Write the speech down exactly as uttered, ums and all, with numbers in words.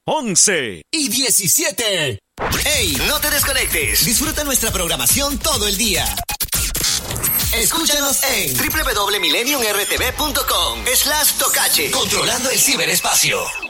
once y diecisiete. ¡Hey! No te desconectes. Disfruta nuestra programación todo el día. Escúchanos en doble u doble u doble u punto millennium r t v punto com slash tocache. Controlando el ciberespacio.